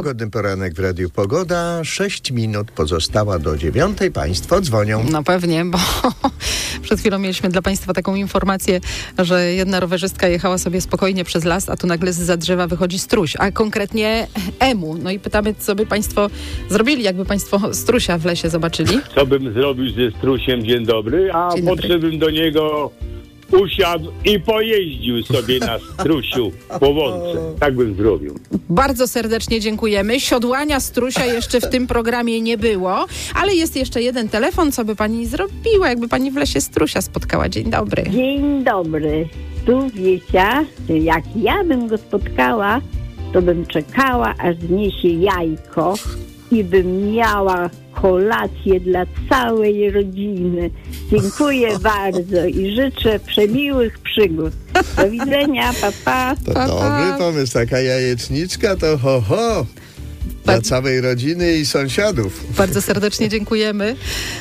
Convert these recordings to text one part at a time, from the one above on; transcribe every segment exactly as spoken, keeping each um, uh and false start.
Pogodny poranek w Radiu Pogoda. Sześć minut pozostała do dziewiątej. Państwo dzwonią. No pewnie, bo przed chwilą mieliśmy dla Państwa taką informację, że jedna rowerzystka jechała sobie spokojnie przez las, a tu nagle zza drzewa wychodzi struś, a konkretnie emu. No i pytamy, co by Państwo zrobili, jakby Państwo strusia w lesie zobaczyli. Co bym zrobił ze strusiem? Dzień dobry. A Dzień dobry. podszedłbym do niego, usiadł i pojeździł sobie na strusiu po łące. Tak bym zrobił. Bardzo serdecznie dziękujemy. Siodłania strusia jeszcze w tym programie nie było, ale jest jeszcze jeden telefon, co by Pani zrobiła, jakby Pani w lesie strusia spotkała. Dzień dobry. Dzień dobry. Tu Wiesia, jak ja bym go spotkała, to bym czekała, aż zniesie jajko i bym miała kolację dla całej rodziny. Dziękuję bardzo i życzę przemiłych przygód. Do widzenia, pa, pa. To Pa, pa. dobry pomysł. Taka jajeczniczka to ho, ho. Dla Bardzo- całej rodziny i sąsiadów. Bardzo serdecznie dziękujemy.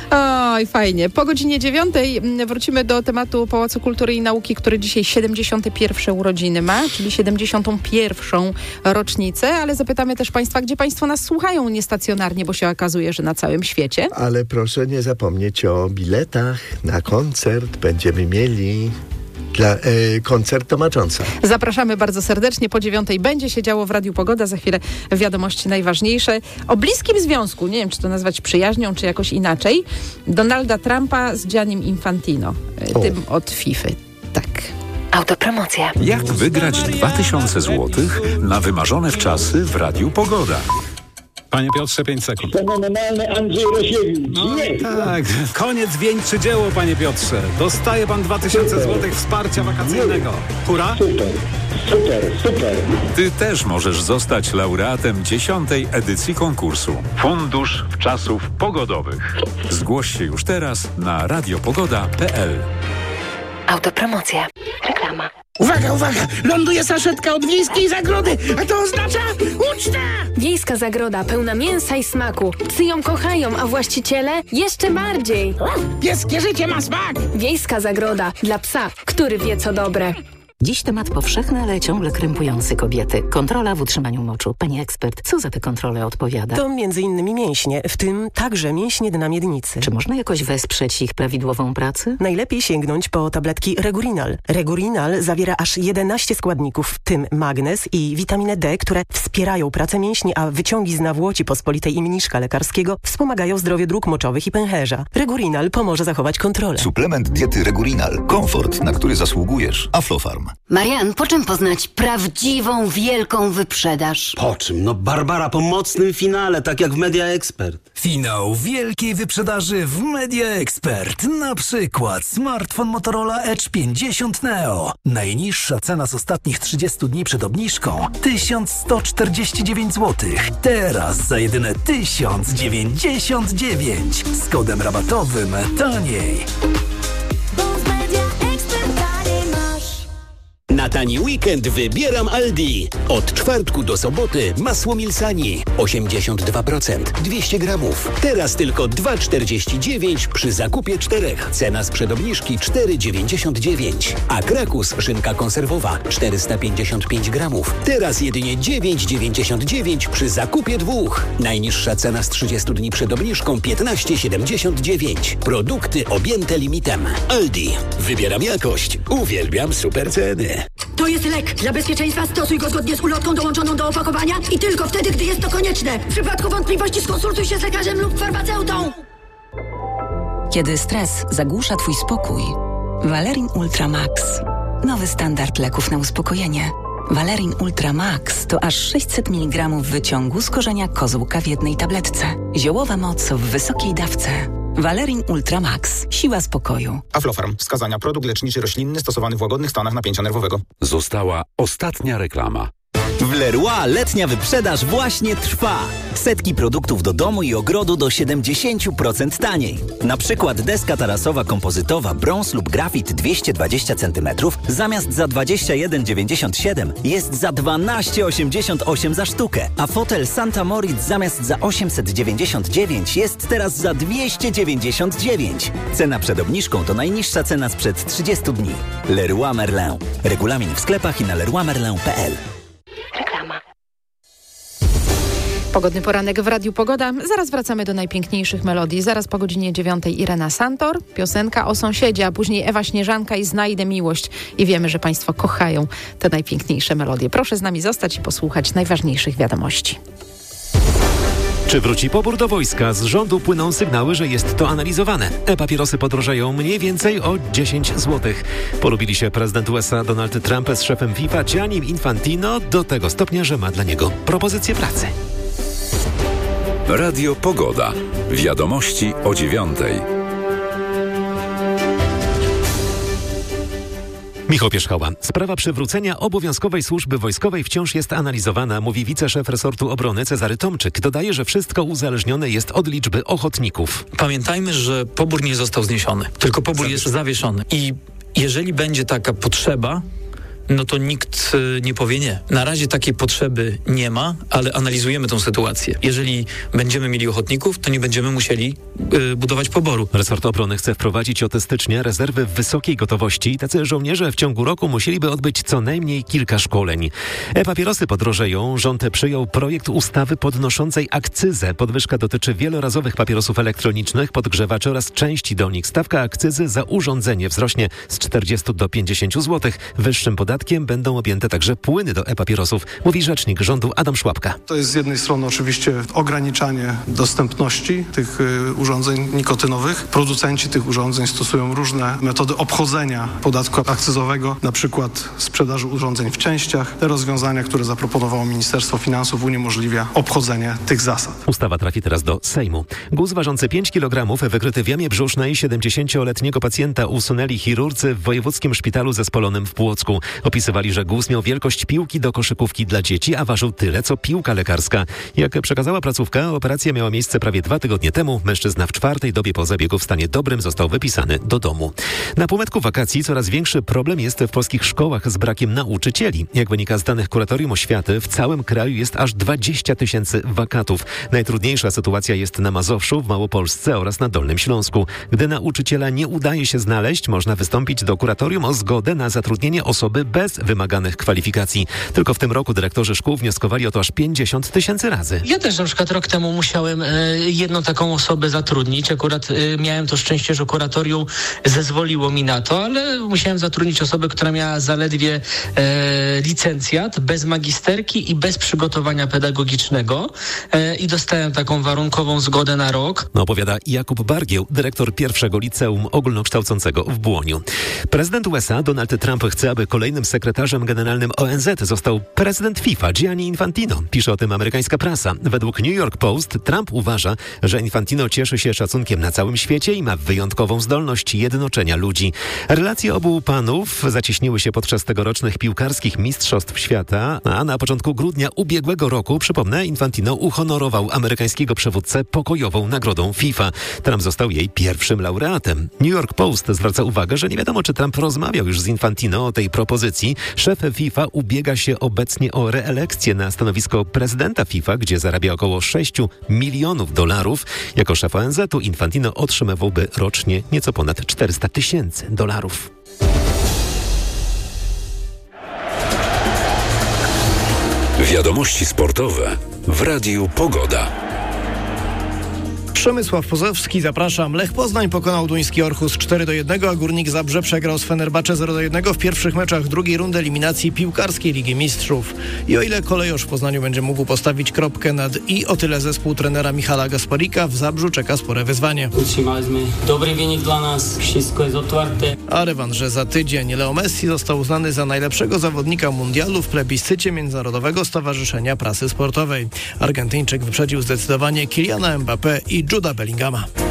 Oj, fajnie. Po godzinie dziewiątej mm, wrócimy do tematu Pałacu Kultury i Nauki, który dzisiaj siedemdziesiąte pierwsze urodziny ma, czyli siedemdziesiątą pierwszą rocznicę, ale zapytamy też Państwa, gdzie Państwo nas słuchają niestacjonarnie, bo się okazuje, że na całym świecie. Ale proszę nie zapomnieć o biletach na koncert. Będziemy mieli dla e, koncert Toma Jonesa. Zapraszamy bardzo serdecznie. Po dziewiątej będzie się działo w Radiu Pogoda. Za chwilę wiadomości najważniejsze. O bliskim związku, nie wiem, czy to nazwać przyjaźnią, czy jakoś inaczej, Donalda Trumpa z Giannim Infantino, e, O. tym od FIFA. Tak. Autopromocja. Jak wygrać dwa tysiące złotych na wymarzone wczasy w Radiu Pogoda? Panie Piotrze, pięć sekund. Fenomenalny Andrzej Rosiewicz. No, tak, koniec wieńczy dzieło, panie Piotrze. Dostaje pan dwa tysiące złotych wsparcia wakacyjnego. Hurra? Super, super, super. Ty też możesz zostać laureatem dziesiątej edycji konkursu Fundusz Wczasów Pogodowych. Zgłoś się już teraz na radiopogoda kropka p l. Autopromocja. Reklama. Uwaga, uwaga! Ląduje saszetka od wiejskiej zagrody, a to oznacza ucztę! Wiejska zagroda pełna mięsa i smaku. Psy ją kochają, a właściciele jeszcze bardziej. Pieskie życie ma smak! Wiejska zagroda dla psa, który wie co dobre. Dziś temat powszechny, ale ciągle krępujący kobiety. Kontrola w utrzymaniu moczu. Pani ekspert, co za tę kontrolę odpowiada? To między innymi mięśnie, w tym także mięśnie dna miednicy. Czy można jakoś wesprzeć ich prawidłową pracę? Najlepiej sięgnąć po tabletki Regurinal. Regurinal zawiera aż jedenaście składników, w tym magnez i witaminę D, które wspierają pracę mięśni, a wyciągi z nawłoci pospolitej i mniszka lekarskiego wspomagają zdrowie dróg moczowych i pęcherza. Regurinal pomoże zachować kontrolę. Suplement diety Regurinal. Komfort, na który zasługujesz. Aflofarm. Marian, po czym poznać prawdziwą, wielką wyprzedaż? Po czym? No Barbara, po mocnym finale, tak jak w Media Expert. Finał wielkiej wyprzedaży w Media Expert. Na przykład smartfon Motorola Edge pięćdziesiąt Neo. Najniższa cena z ostatnich trzydziestu dni przed obniżką tysiąc sto czterdzieści dziewięć złotych. Teraz za jedyne tysiąc dziewięćdziesiąt dziewięć. Z kodem rabatowym taniej. Na tani weekend wybieram Aldi. Od czwartku do soboty masło Milsani osiemdziesiąt dwa procent, dwieście gramów. Teraz tylko dwa czterdzieści dziewięć przy zakupie czterech. Cena sprzed obniżki cztery dziewięćdziesiąt dziewięć. A Krakus szynka konserwowa czterysta pięćdziesiąt pięć gramów. Teraz jedynie dziewięć dziewięćdziesiąt dziewięć przy zakupie dwóch. Najniższa cena z trzydziestu dni przed obniżką piętnaście siedemdziesiąt dziewięć. Produkty objęte limitem. Aldi. Wybieram jakość. Uwielbiam super ceny. To jest lek. Dla bezpieczeństwa stosuj go zgodnie z ulotką dołączoną do opakowania i tylko wtedy, gdy jest to konieczne. W przypadku wątpliwości skonsultuj się z lekarzem lub farmaceutą. Kiedy stres zagłusza twój spokój, Valerin Ultra Max. Nowy standard leków na uspokojenie. Valerin Ultra Max to aż sześćset miligramów wyciągu z korzenia kozłka w jednej tabletce. Ziołowa moc w wysokiej dawce. Valerin Ultra Max. Siła spokoju. Aflofarm. Wskazania. Produkt leczniczy roślinny stosowany w łagodnych stanach napięcia nerwowego. Została ostatnia reklama. W Leroy letnia wyprzedaż właśnie trwa. Setki produktów do domu i ogrodu do siedemdziesiąt procent taniej. Na przykład deska tarasowa kompozytowa brąz lub grafit dwieście dwadzieścia centymetrów zamiast za dwadzieścia jeden dziewięćdziesiąt siedem jest za dwanaście osiemdziesiąt osiem za sztukę, a fotel Santa Moritz zamiast za osiemset dziewięćdziesiąt dziewięć jest teraz za dwieście dziewięćdziesiąt dziewięć. Cena przed obniżką to najniższa cena sprzed trzydziestu dni. Leroy Merlin. Regulamin w sklepach i na leroy merlin kropka p l. Reklama. Pogodny poranek w Radiu Pogoda. Zaraz wracamy do najpiękniejszych melodii. Zaraz po godzinie dziewiątej Irena Santor, piosenka o sąsiedzie, a później Ewa Śnieżanka i Znajdę miłość. I wiemy, że Państwo kochają te najpiękniejsze melodie. Proszę z nami zostać i posłuchać najważniejszych wiadomości. Czy wróci pobór do wojska? Z rządu płyną sygnały, że jest to analizowane. E-papierosy podrożeją mniej więcej o dziesięć złotych. Polubili się prezydent U S A Donald Trump z szefem FIFA Giannim Infantino do tego stopnia, że ma dla niego propozycję pracy. Radio Pogoda. Wiadomości o dziewiątej. Michał Pierzchała. Sprawa przywrócenia obowiązkowej służby wojskowej wciąż jest analizowana, mówi wiceszef resortu obrony Cezary Tomczyk. Dodaje, że wszystko uzależnione jest od liczby ochotników. Pamiętajmy, że pobór nie został zniesiony, tylko pobór jest zawieszony. I jeżeli będzie taka potrzeba, no to nikt nie powie nie. Na razie takiej potrzeby nie ma, ale analizujemy tę sytuację. Jeżeli będziemy mieli ochotników, to nie będziemy musieli yy, budować poboru. Resort obrony chce wprowadzić od stycznia rezerwy w wysokiej gotowości. Tacy żołnierze w ciągu roku musieliby odbyć co najmniej kilka szkoleń. E-papierosy podrożeją. Rząd przyjął projekt ustawy podnoszącej akcyzę. Podwyżka dotyczy wielorazowych papierosów elektronicznych, podgrzewaczy oraz części do nich. Stawka akcyzy za urządzenie wzrośnie z czterdziestu do pięćdziesięciu złotych. Wyższym podatkiem będą objęte także płyny do e-papierosów, mówi rzecznik rządu Adam Szłapka. To jest z jednej strony oczywiście ograniczanie dostępności tych y, urządzeń nikotynowych. Producenci tych urządzeń stosują różne metody obchodzenia podatku akcyzowego, na przykład sprzedaży urządzeń w częściach. Te rozwiązania, które zaproponowało Ministerstwo Finansów, uniemożliwia obchodzenie tych zasad. Ustawa trafi teraz do Sejmu. Guz ważący pięć kilogramów wykryty w jamie brzusznej siedemdziesięcioletniego pacjenta usunęli chirurdzy w Wojewódzkim Szpitalu Zespolonym w Płocku. Opisywali, że guz miał wielkość piłki do koszykówki dla dzieci, a ważył tyle, co piłka lekarska. Jak przekazała placówka, operacja miała miejsce prawie dwa tygodnie temu. Mężczyzna w czwartej dobie po zabiegu w stanie dobrym został wypisany do domu. Na półmetku wakacji coraz większy problem jest w polskich szkołach z brakiem nauczycieli. Jak wynika z danych Kuratorium Oświaty, w całym kraju jest aż dwadzieścia tysięcy wakatów. Najtrudniejsza sytuacja jest na Mazowszu, w Małopolsce oraz na Dolnym Śląsku. Gdy nauczyciela nie udaje się znaleźć, można wystąpić do kuratorium o zgodę na zatrudnienie osoby bez wymaganych kwalifikacji. Tylko w tym roku dyrektorzy szkół wnioskowali o to aż pięćdziesiąt tysięcy razy. Ja też na przykład rok temu musiałem e, jedną taką osobę zatrudnić. Akurat e, miałem to szczęście, że kuratorium zezwoliło mi na to, ale musiałem zatrudnić osobę, która miała zaledwie e, licencjat, bez magisterki i bez przygotowania pedagogicznego e, i dostałem taką warunkową zgodę na rok. No, opowiada Jakub Bargieł, dyrektor pierwszego liceum ogólnokształcącego w Błoniu. Prezydent U S A Donald Trump chce, aby kolejnym sekretarzem generalnym O N Z został prezydent FIFA Gianni Infantino. Pisze o tym amerykańska prasa. Według New York Post Trump uważa, że Infantino cieszy się szacunkiem na całym świecie i ma wyjątkową zdolność jednoczenia ludzi. Relacje obu panów zacieśniły się podczas tegorocznych piłkarskich mistrzostw świata, a na początku grudnia ubiegłego roku, przypomnę, Infantino uhonorował amerykańskiego przywódcę pokojową nagrodą FIFA. Trump został jej pierwszym laureatem. New York Post zwraca uwagę, że nie wiadomo, czy Trump rozmawiał już z Infantino o tej propozycji. Szef FIFA ubiega się obecnie o reelekcję na stanowisko prezydenta FIFA, gdzie zarabia około sześć milionów dolarów. Jako szef O N Z-u Infantino otrzymywałby rocznie nieco ponad czterysta tysięcy dolarów. Wiadomości sportowe w Radiu Pogoda. Przemysław Pozowski, zapraszam. Lech Poznań pokonał duński Orhus cztery do jednego, a Górnik Zabrze przegrał z Fenerbahce zero do jednego w pierwszych meczach drugiej rundy eliminacji piłkarskiej Ligi Mistrzów. I o ile kolejorz w Poznaniu będzie mógł postawić kropkę nad i, o tyle zespół trenera Michala Gasparika w Zabrzu czeka spore wyzwanie. Utrzymaliśmy dobry wynik dla nas, wszystko jest otwarte. A rewanże za tydzień. Leo Messi został uznany za najlepszego zawodnika mundialu w plebiscycie Międzynarodowego Stowarzyszenia Prasy Sportowej. Argentyńczyk wyprzedził zdecydowanie Kyliana Mbappé i Juda Bellingama.